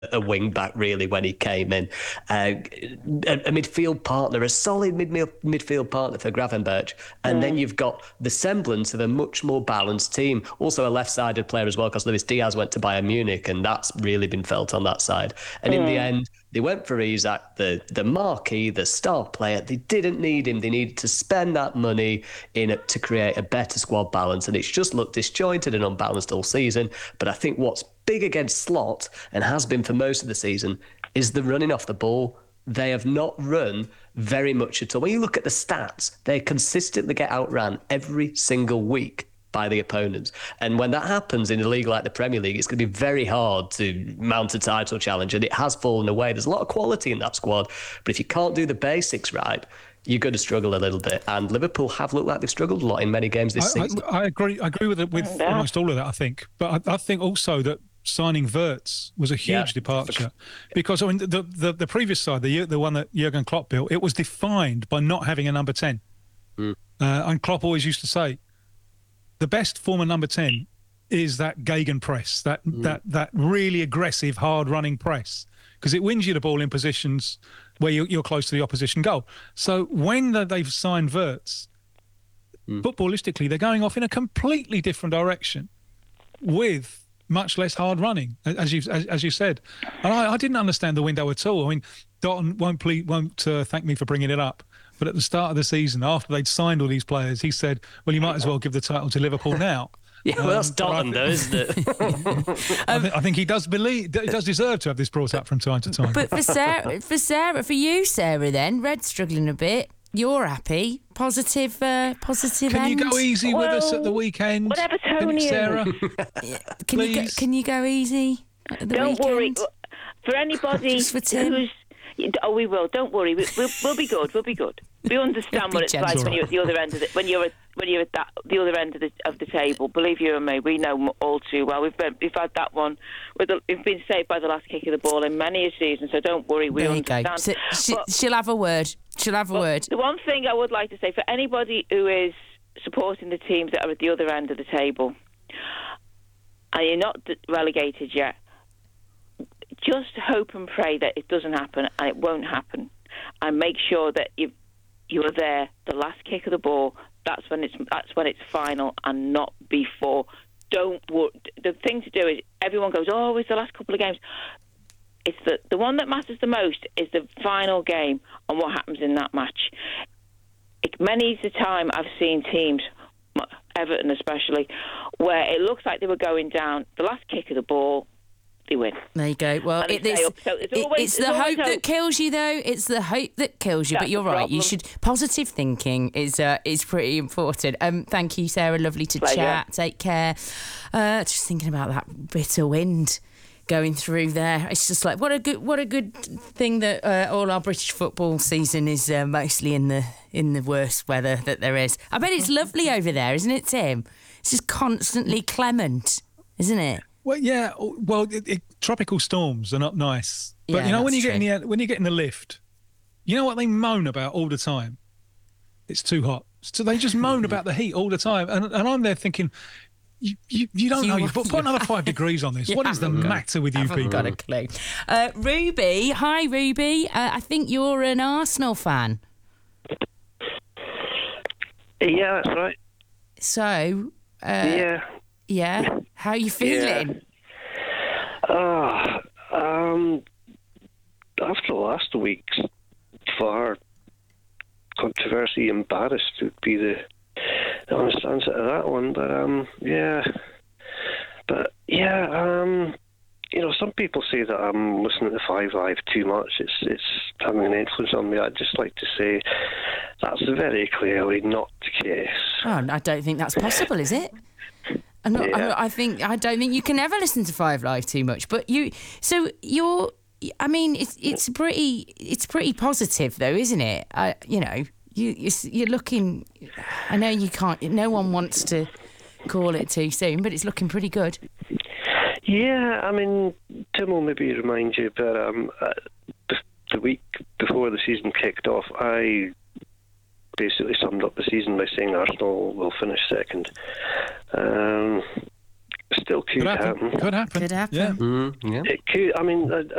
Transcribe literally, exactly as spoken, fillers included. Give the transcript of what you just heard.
a wing back really when he came in. Uh, a, a midfield partner, a solid mid- midfield partner for Gravenberch. And mm. then you've got the semblance of a much more balanced team. Also a left-sided player as well, because Luis Diaz went to Bayern Munich, and that's really been felt on that side. And mm. in the end, they went for Isak, the, the marquee, the star player. They didn't need him. They needed to spend that money in it to create a better squad balance. And it's just looked disjointed and unbalanced all season. But I think what's big against Slot, and has been for most of the season, is the running off the ball. They have not run very much at all. When you look at the stats, they consistently get outran every single week by the opponents. And when that happens in a league like the Premier League, it's going to be very hard to mount a title challenge, and it has fallen away. There's a lot of quality in that squad, but if you can't do the basics right, you're going to struggle a little bit. And Liverpool have looked like they've struggled a lot in many games this I, season. I, I agree. I agree with it, with yeah. almost all of that, I think. But I, I think also that signing Wirtz was a huge yeah. departure, because I mean the, the the previous side, the the one that Jurgen Klopp built, it was defined by not having a number ten. Mm. Uh, and Klopp always used to say, the best form of number ten is that gegenpress, that mm. that that really aggressive, hard-running press, because it wins you the ball in positions where you're, you're close to the opposition goal. So when the, they've signed Wirtz, mm. footballistically, they're going off in a completely different direction with much less hard running, as you as, as you said. And I, I didn't understand the window at all. I mean, Dotton won't please, won't uh, thank me for bringing it up, but at the start of the season, after they'd signed all these players, he said, well, you might as well give the title to Liverpool now. Yeah, well, um, that's Dotton, though, isn't it? I, th- I think he does believe, he does deserve to have this brought up from time to time. But for Sarah, for Sarah, for you, Sarah, then, Red's struggling a bit. You're happy, positive, uh, positive. Can end? you go easy well, with us at the weekend? Whatever Tony, Sarah, yeah. Can you go, can you go easy at the Don't weekend? worry. For anybody Just for Tim. who's oh, we will. Don't worry. We, we'll, we'll be good. We'll be good. We understand what it's like when you're at the other end of the when you're at, when you're at that the other end of the of the table. Believe you and me, we know all too well. We've been, we've had that one. With the, we've been saved by the last kick of the ball in many a season. So don't worry. We there you understand. go. So, she, but, she'll have a word. She'll have a word. The one thing I would like to say for anybody who is supporting the teams that are at the other end of the table, and you're not relegated yet, just hope and pray that it doesn't happen, and it won't happen. And make sure that you you are there the last kick of the ball. That's when it's that's when it's final, and not before. Don't worry. The thing to do is everyone goes, oh, it's the last couple of games. It's the the one that matters the most is the final game and what happens in that match. It, many's the time I've seen teams, Everton especially, where it looks like they were going down. The last kick of the ball, they win. There you go. Well, it, it's, so it's, always, it's the hope hope that kills you, though. It's the hope that kills you. That's but you're right. You should positive thinking is uh, is pretty important. Um, thank you, Sarah. Lovely to Pleasure. chat. Take care. Uh, just thinking about that bitter wind going through there. It's just like what a good what a good thing that uh, all our British football season is uh, mostly in the in the worst weather that there is. I bet it's lovely over there, isn't it, Tim? It's just constantly clement, isn't it? Well, yeah. Well, it, it, tropical storms are not nice. But Yeah, you know, when you that's get in the when you get in the lift, you know what they moan about all the time? It's too hot. So they just moan about the heat all the time, and and I'm there thinking, you you, you don't You- know. You've put, put another five degrees on this. You What is the haven't got- matter with you Haven't people? got a clue. Uh, Ruby, hi Ruby. Uh, I think you're an Arsenal fan. Yeah, that's right. So, uh, yeah. yeah. How are you feeling? Ah, um, after last week's far controversy, embarrassed would be the, the honest answer to that one. But um, yeah, but yeah, um, you know, some people say that I'm listening to Five Live too much. It's it's having an influence on me. I'd just like to say that's very clearly not the case. Oh, I don't think that's possible, is it? I'm not, I'm Yeah. not, I think I don't think you can ever listen to Five Live too much. But you, so you're. I mean, it's it's pretty it's pretty positive though, isn't it? I, you know, you you're, you're looking. I know you can't. No one wants to call it too soon, but it's looking pretty good. Yeah, I mean, Tim will maybe remind you, but um, uh, the, the week before the season kicked off, I basically summed up the season by saying Arsenal will finish second. Um, still could, Could happen. happen. Could happen. Could happen. Yeah. Mm, yeah. It could. I mean, I,